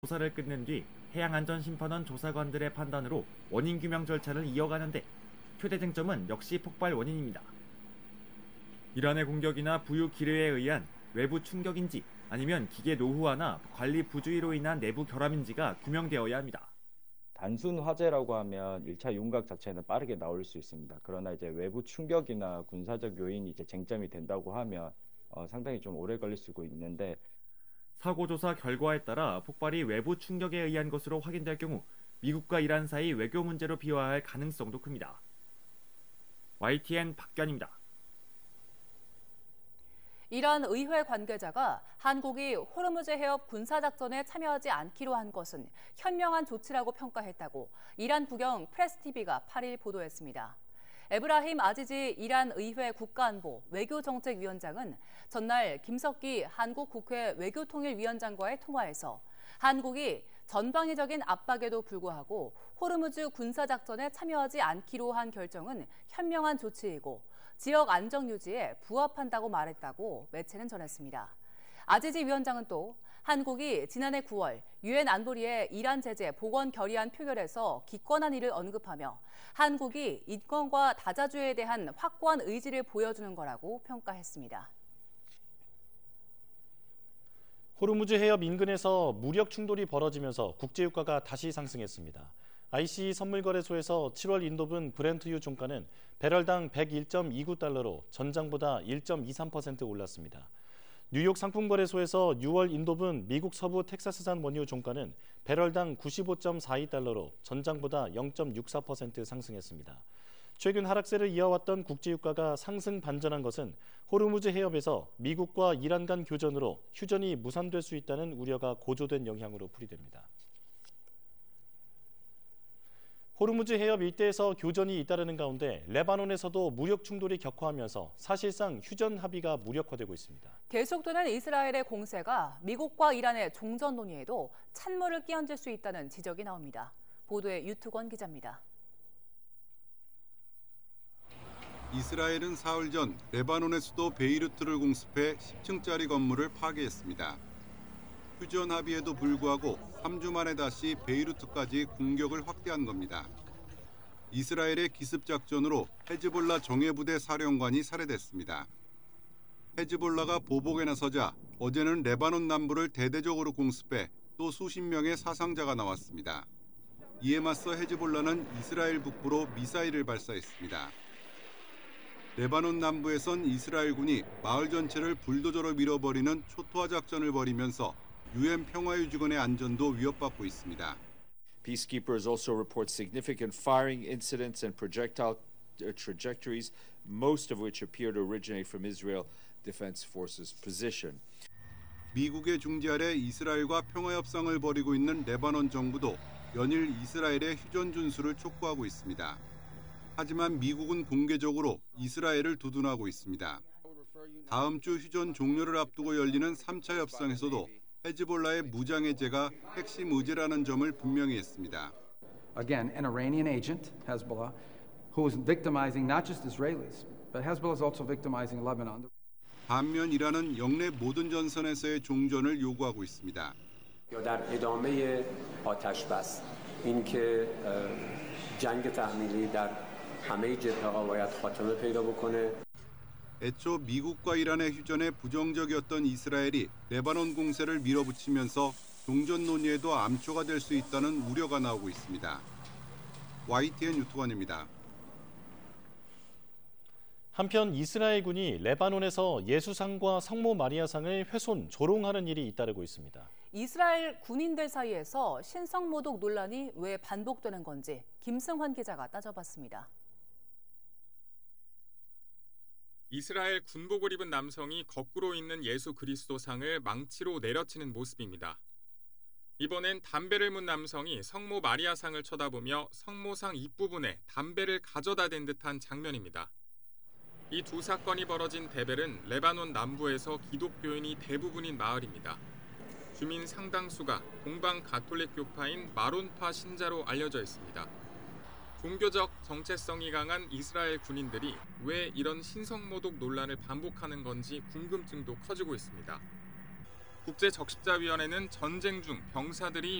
조사를 끝낸 뒤 해양안전심판원 조사관들의 판단으로 원인 규명 절차를 이어가는데 최대 쟁점은 역시 폭발 원인입니다. 이란의 공격이나 부유 기뢰에 의한 외부 충격인지 아니면 기계 노후화나 관리 부주의로 인한 내부 결함인지가 규명되어야 합니다. 단순 화재라고 하면 1차 윤곽 자체는 빠르게 나올 수 있습니다. 그러나 이제 외부 충격이나 군사적 요인이 이제 쟁점이 된다고 하면 상당히 좀 오래 걸릴 수도 있는데 사고 조사 결과에 따라 폭발이 외부 충격에 의한 것으로 확인될 경우 미국과 이란 사이 외교 문제로 비화할 가능성도 큽니다. YTN 박견입니다. 이란 의회 관계자가 한국이 호르무즈 해협 군사작전에 참여하지 않기로 한 것은 현명한 조치라고 평가했다고 이란 국영 프레스TV가 8일 보도했습니다. 에브라힘 아지지 이란 의회 국가안보 외교정책위원장은 전날 김석기 한국 국회 외교통일위원장과의 통화에서 한국이 전방위적인 압박에도 불구하고 호르무즈 군사작전에 참여하지 않기로 한 결정은 현명한 조치이고 지역 안정 유지에 부합한다고 말했다고 매체는 전했습니다. 아지지 위원장은 또 한국이 지난해 9월 유엔 안보리의 이란 제재 복원 결의안 표결에서 기권한 일을 언급하며 한국이 인권과 다자주의에 대한 확고한 의지를 보여주는 거라고 평가했습니다. 호르무즈 해협 인근에서 무력 충돌이 벌어지면서 국제유가가 다시 상승했습니다. ICE 선물거래소에서 7월 인도분 브렌트유 종가는 배럴당 101.29달러로 전장보다 1.23% 올랐습니다. 뉴욕 상품거래소에서 6월 인도분 미국 서부 텍사스산 원유 종가는 배럴당 95.42달러로 전장보다 0.64% 상승했습니다. 최근 하락세를 이어왔던 국제유가가 상승 반전한 것은 호르무즈 해협에서 미국과 이란 간 교전으로 휴전이 무산될 수 있다는 우려가 고조된 영향으로 풀이됩니다. 호르무즈 해협 일대에서 교전이 잇따르는 가운데 레바논에서도 무력 충돌이 격화하면서 사실상 휴전 합의가 무력화되고 있습니다. 계속되는 이스라엘의 공세가 미국과 이란의 종전 논의에도 찬물을 끼얹을 수 있다는 지적이 나옵니다. 보도에 유투권 기자입니다. 이스라엘은 사흘 전 레바논의 수도 베이루트를 공습해 10층짜리 건물을 파괴했습니다. 휴전 합의에도 불구하고 3주 만에 다시 베이루트까지 공격을 확대한 겁니다. 이스라엘의 기습 작전으로 헤즈볼라 정예부대 사령관이 살해됐습니다. 헤즈볼라가 보복에 나서자 어제는 레바논 남부를 대대적으로 공습해 또 수십 명의 사상자가 나왔습니다. 이에 맞서 헤즈볼라는 이스라엘 북부로 미사일을 발사했습니다. 레바논 남부에선 이스라엘군이 마을 전체를 불도저로 밀어버리는 초토화 작전을 벌이면서 유엔 평화유지군의 안전도 위협받고 있습니다. Peacekeepers also report significant firing incidents and projectile trajectories, most of which appear to originate from Israel Defense Forces position. 미국의 중재 아래 이스라엘과 평화협상을 벌이고 있는 레바논 정부도 연일 이스라엘의 휴전 준수를 촉구하고 있습니다. 하지만 미국은 공개적으로 이스라엘을 두둔하고 있습니다. 다음 주 휴전 종료를 앞두고 열리는 3차 협상에서도 헤즈볼라의 무장 해제가 핵심 의제라는 점을 분명히 했습니다. Again, an Iranian agent, Hezbollah, who is victimizing not just Israelis, but Hezbollah is also victimizing Lebanon. 반면 이란은 영내 모든 전선에서의 종전을 요구하고 있습니다. در ادامه آتش‌بس اینکه جنگ تحمیلی در همه جبهه‌ها باید خاتمه پیدا بکنه. 애초 미국과 이란의 휴전에 부정적이었던 이스라엘이 레바논 공세를 밀어붙이면서 종전 논의에도 암초가 될 수 있다는 우려가 나오고 있습니다. YTN 유투관입니다. 한편 이스라엘군이 레바논에서 예수상과 성모 마리아상을 훼손, 조롱하는 일이 잇따르고 있습니다. 이스라엘 군인들 사이에서 신성모독 논란이 왜 반복되는 건지 김승환 기자가 따져봤습니다. 이스라엘 군복을 입은 남성이 거꾸로 있는 예수 그리스도상을 망치로 내려치는 모습입니다. 이번엔 담배를 문 남성이 성모 마리아상을 쳐다보며 성모상 입부분에 담배를 가져다 댄 듯한 장면입니다. 이 두 사건이 벌어진 데벨은 레바논 남부에서 기독교인이 대부분인 마을입니다. 주민 상당수가 동방 가톨릭 교파인 마론파 신자로 알려져 있습니다. 종교적 정체성이 강한 이스라엘 군인들이 왜 이런 신성모독 논란을 반복하는 건지 궁금증도 커지고 있습니다. 국제적십자위원회는 전쟁 중 병사들이